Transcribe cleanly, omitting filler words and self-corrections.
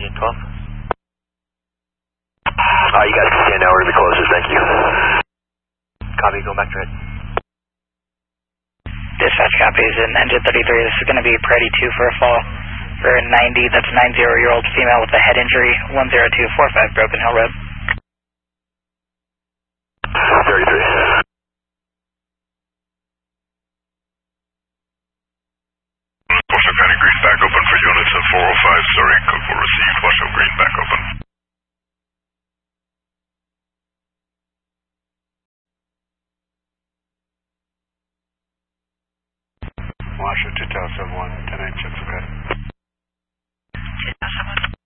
12. You guys can stand now, we're going to be closer, thank you. Copy, going back to it. Dispatch copies, and engine 33, this is going to be priority 2 for a fall. For 90, that's 90-year-old female with a head injury, 10245 Broken Hill Road. 33. Washoe County Green back open for units at 405, sorry, code 4 received, Washoe Green back open. Washoe 2071, 10-8 checks, okay. 2071.